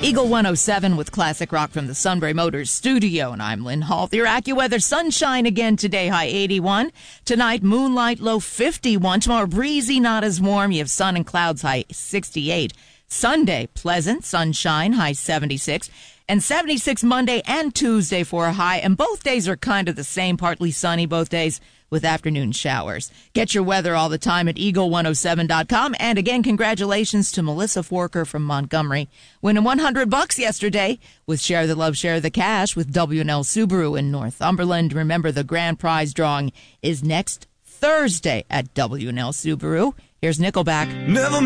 Eagle 107 with classic rock from the Sunbury Motors studio, and I'm Lynn Hall. Your AccuWeather, sunshine again today, high 81. Tonight, moonlight, low 51. Tomorrow, breezy, not as warm. You have sun and clouds, high 68. Sunday, pleasant, sunshine, high 76. And 76 Monday and Tuesday for a high. And both days are kind of the same, partly sunny both days with afternoon showers. Get your weather all the time at eagle107.com. And again, congratulations to Melissa Forker from Montgomery, winning $100 yesterday with Share the Love, Share the Cash with W&L Subaru in Northumberland. Remember, the grand prize drawing is next Thursday at W&L Subaru. Here's Nickelback. Never